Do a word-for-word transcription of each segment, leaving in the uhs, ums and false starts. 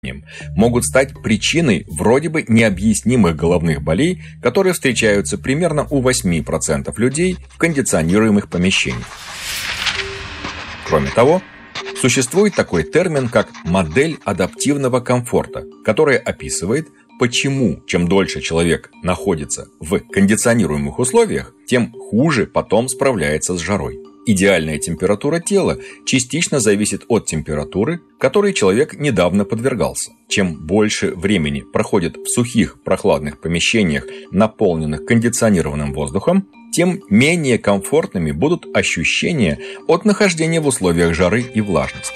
могут стать причиной вроде бы необъяснимых головных болей, которые встречаются примерно у восемь процентов людей в кондиционируемых помещениях. Кроме того, существует такой термин, как модель адаптивного комфорта, который описывает, почему чем дольше человек находится в кондиционируемых условиях, тем хуже потом справляется с жарой. Идеальная температура тела частично зависит от температуры, которой человек недавно подвергался. Чем больше времени проходит в сухих прохладных помещениях, наполненных кондиционированным воздухом, тем менее комфортными будут ощущения от нахождения в условиях жары и влажности.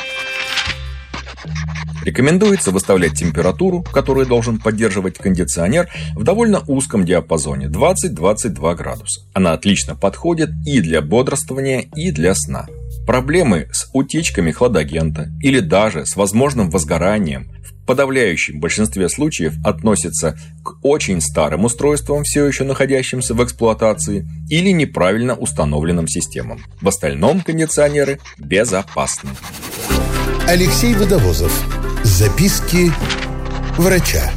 Рекомендуется выставлять температуру, которую должен поддерживать кондиционер, в довольно узком диапазоне двадцать - двадцать два градуса. Она отлично подходит и для бодрствования, и для сна. Проблемы с утечками хладагента или даже с возможным возгоранием в подавляющем большинстве случаев относятся к очень старым устройствам, все еще находящимся в эксплуатации, или неправильно установленным системам. В остальном кондиционеры безопасны. Алексей Водовозов. Записки врача.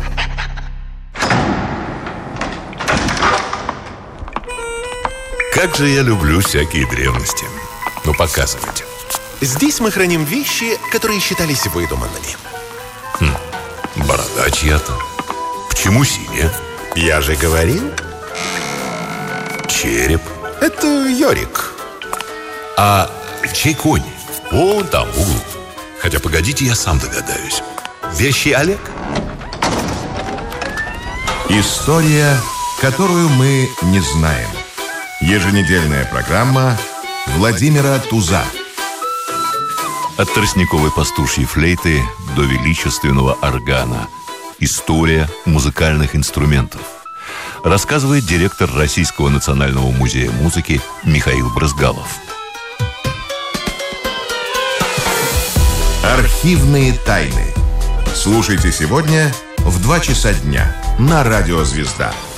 Как же я люблю всякие древности. Ну, показывайте. Здесь мы храним вещи, которые считались выдуманными. Хм, борода чья-то. Почему синяя? Я же говорил. Череп. Это Йорик. А чей конь? Вон там, в углу. Хотя, погодите, я сам догадаюсь. Вещи Олег? История, которую мы не знаем. Еженедельная программа Владимира Туза. От тростниковой пастушьей флейты до величественного органа. История музыкальных инструментов. Рассказывает директор Российского национального музея музыки Михаил Брызгалов. Архивные тайны. Слушайте сегодня в два часа дня на Радио Звезда.